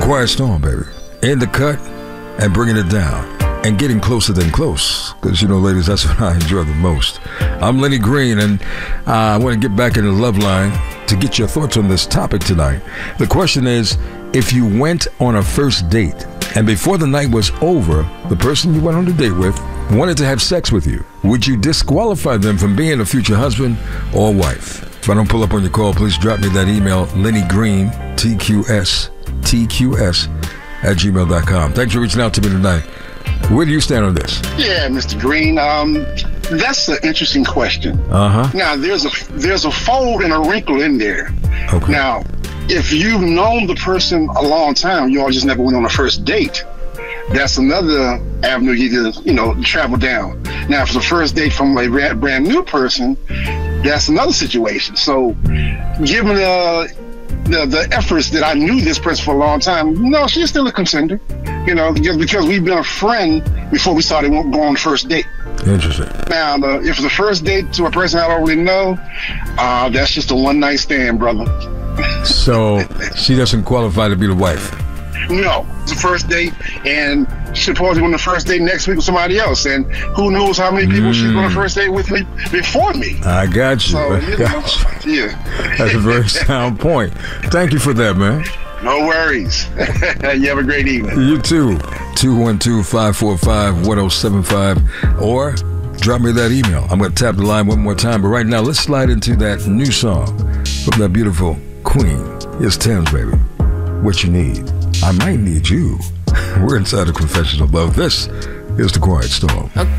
Quiet Storm, baby. In the cut and bringing it down. And getting closer than close. Because, you know, ladies, that's what I enjoy the most. I'm Lenny Green, and I want to get back into the love line to get your thoughts on this topic tonight. The question is, if you went on a first date, and before the night was over, the person you went on the date with wanted to have sex with you, would you disqualify them from being a future husband or wife? If I don't pull up on your call, please drop me that email, Lenny Green, TQS @gmail.com. Thanks for reaching out to me tonight. Where do you stand on this? Yeah, Mr. Green, that's an interesting question. Now, there's a fold and a wrinkle in there. Okay. Now, if you've known the person a long time, you all just never went on a first date, that's another avenue you can, travel down. Now, if it's a first date from a brand new person, that's another situation. So, given the efforts that I knew this person for a long time, no, she's still a contender. Because we've been a friend before we started going on the first date. Interesting. Now, if it's a first date to a person I don't really know, that's just a one-night stand, brother. So she doesn't qualify to be the wife? No, it's a first date, and she's supposed to go on the first date next week with somebody else, and who knows how many people she's going on the first date with me before me. I got you. So, Yeah. That's a very sound point. Thank you for that, man. No worries. You have a great evening. You too. 212-545-1075, or drop me that email. I'm going to tap the line one more time, but right now let's slide into that new song from that beautiful queen. It's Thames, baby. What you need. I might need you. We're inside the Confessions of Love. This is the Quiet Storm.